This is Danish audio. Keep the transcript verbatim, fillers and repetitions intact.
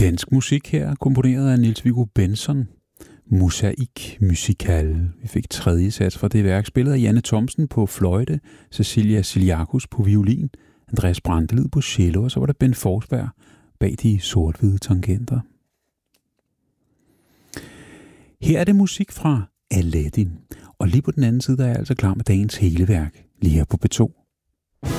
dansk musik her, komponeret af Niels Viggo Bentzon. Mosaik Musical. Vi fik tredje sats fra det værk, spillet af Janne Thomsen på fløjte, Cecilia Siliakus på violin, Andreas Brantelid på cello, og så var der Ben Forsberg bag de sort-hvide tangenter. Her er det musik fra Aladdin, og lige på den anden side der er jeg altså klar med dagens hele værk, lige her på P to.